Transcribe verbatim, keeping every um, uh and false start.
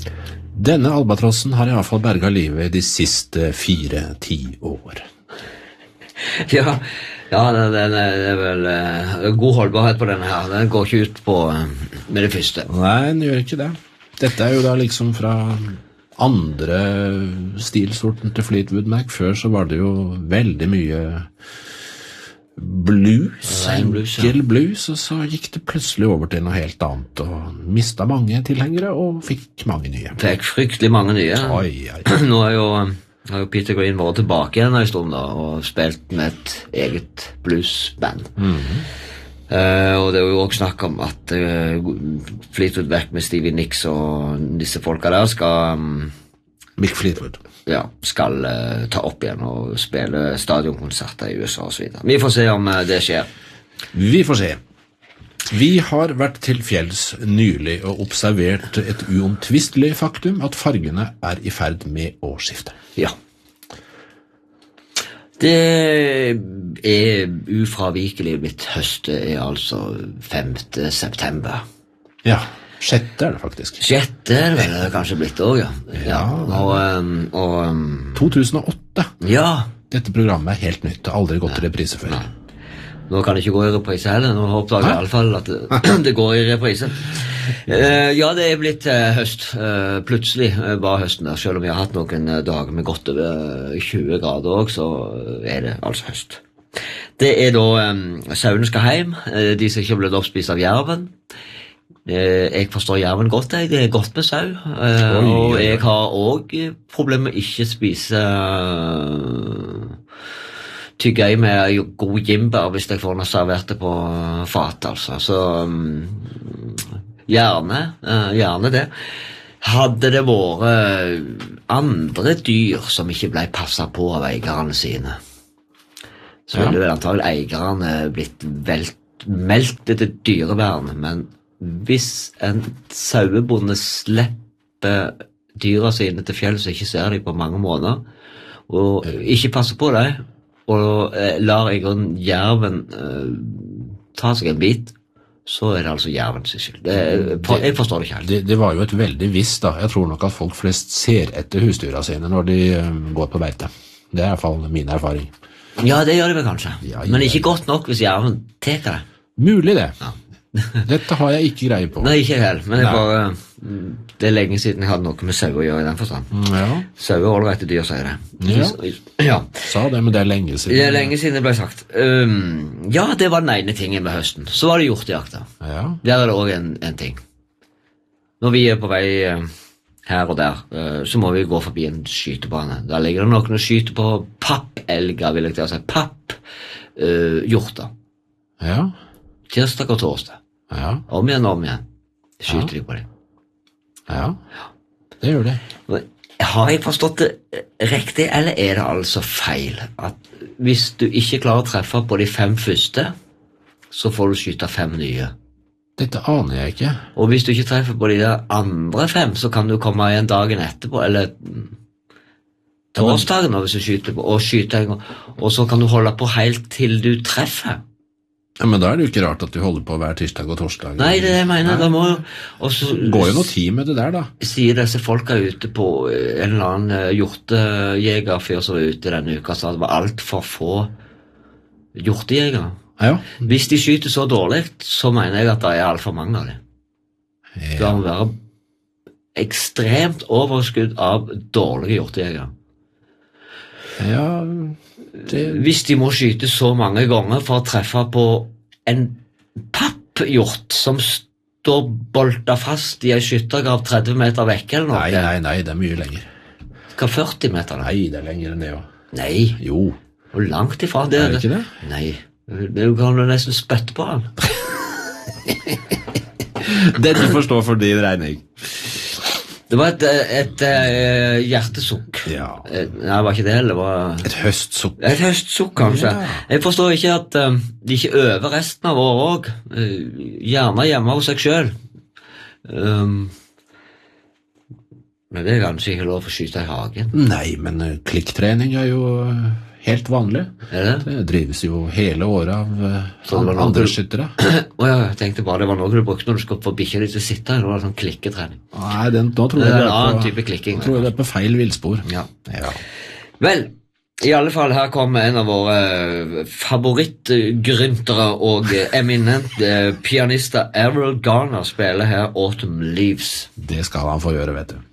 Denne albatrossen har i hvert fall berget livet de siste fire, ti år. Ja, ja det, det, det er vel uh, god holdbarhet på denne her. Den går ikke ut på uh, med det første. Nei, den gjør ikke det. Dette er jo da liksom fra andre stilsorten til Fleetwood Mac. Før så var det jo veldig mye blues, blues enkel ja. blues, og så gikk det plutselig over til noe helt annet, og mistet mange tilhengere, og fikk mange nye. Fikk fryktelig mange nye. Oi, oi. Nå er jo, har jo Peter Green vært tilbake igjen en stund da, og spilt med et eget bluesband. Mhm. Uh, og det er jo også snakk om at uh, Fleetwood Mac med Stevie Nicks og disse folka der skal um, Mick Fleetwood ja, skal uh, ta opp igjen og spille stadionkonserter i U S A og så videre. Vi får se om uh, det skjer. Vi får se. Vi har vært til fjells nylig og observert et uomtvistelig faktum at fargene er i ferd med å skifte. Ja. Det er ufravikelig blitt høst, er altså femte september. Ja, sjette er det faktisk. Sjette er det vel kanskje blitt også, ja. Ja, og, um, og um, to tusen og åtte. Ja. Dette programmet er helt nytt, det har aldri gått til reprise før. Nei. Nå kan det ikke gå i reprise heller, nå oppdager jeg i alle fall at det, det går i reprise. Uh, ja, det er blitt uh, høst. Uh, plutselig uh, var høsten der, selv om vi har hatt noen uh, dager med godt over tjue grader også, så er det altså høst. Det er da um, sauene skal hjem, uh, de som ikke har blitt oppspist av jerven. Uh, jeg forstår jerven godt, jeg. Det er godt med sau. Uh, oi, og jeg har også problemer med ikke spise uh, tygge i med god jimber hvis jeg får noe servert det på fat, altså. Så um, gjerne, uh, gjerne det. Hadde det vært andre dyr som ikke ble passet på av eierne sine, så ville ja. vel antagelig eierne blitt velt, meldt til dyrevern, men hvis en sauebonde slipper dyra sine til fjell så ikke ser de på mange måneder, og ikke passer på dem, og eh, lar jeg jerven eh, ta seg en bit, så er det altså jervens skyld. Det, det, jeg forstår det ikke helt. Det, det var jo et veldig visst da. Jeg tror nok at folk flest ser etter husdyra sine når de um, går på beite. Det er i hvert fall min erfaring. Ja, det gjør de vel kanskje. Ja, men ikke godt nok hvis jerven teker det. Mulig det. Ja. Dette har jeg ikke greie på. Nei, ikke helt, men det er, bare, det er lenge siden jeg hadde noe med sau å gjøre i den forstand. Ja. Sau er ålreite dyr, sier det. Ja. Ja. Sa det, men det er lenge siden. Det er lenge siden det ble sagt. Um, ja, det var den ene tingen med høsten. Så var det hjortejakta. Ja. Der er det også en, en ting. Når vi er på vei uh, her og der, uh, så må vi gå forbi en skytebane. Der ligger det noen å skyte på pappelger, vil jeg til å si. Papp uh, hjorter. Ja. Tirsdag og torsdag. Ja. Om igjen og om igjen. Skyter ja. de på det. Ja, det gjør det. Har jeg forstått det riktig, eller er det altså feil? At hvis du ikke klarer å treffe på de fem første, så får du skyte fem nye. Dette aner jeg ikke. Og hvis du ikke treffer på de der andre fem, så kan du komme igjen dagen etterpå, eller torsdagen hvis du skyter på, og skyte en gang. Og så kan du holde på helt til du treffer. Ja, men da er det jo ikke rart at du holder på hver tirsdag og torsdag. Nei, det er det jeg mener. Da må jo... Også, går jo noe tid med det der, da. Sier disse folka ute på en eller annen uh, hjortejegerfyr som var ute denne uka, så det var alt for få hjortejegere. Ja. Hvis de skyter så dårlig, så mener jeg at det er alt for mange av dem. Ja. Det må være ekstremt overskudd av dårlige hjortejegere. Ja... Det... Hvis de må skyte så mange ganger for å treffe på en papphjort som står bolta fast i en skyttergrav tretti meter vekk eller noe. Nei, nei, nei, det er mye lenger. Hva førti meter da? Nei, det er lenger enn det, jo. Nei. Jo. Og langt ifra det. Er det ikke det? Nei, du kan jo nesten spytte på han. Dette forstår for din regning. Det var et, et, et hjertesukk. Ja. Nei, det var ikke det heller. Det var et høstsukk. Et høstsukk, kanskje. Ja. Jeg forstår ikke at um, de ikke øver resten av året også. Uh, gjerne hjemme hos seg selv. Um, men det er kanskje ikke lov å skyte i hagen. Nei, men uh, klikktrening er jo uh, helt vanlig. Er det? Det drives jo hele året av uh, Så det var noe andre du- skyttere. Å ja, jeg tenkte bare det var noe du brukte når du skulle få bikkja di til å sitte. Det var sånn klikketrening. Nei, den, nå tror Det jeg er det en er annen på, type klikking. tror jeg det er på feil villspor. Ja. Ja. Vel, i alle fall her kommer en av våre favorittgryntere og eminente pianister, Errol Garner, spiller her Autumn Leaves. Det skal han få gjøre, vet du.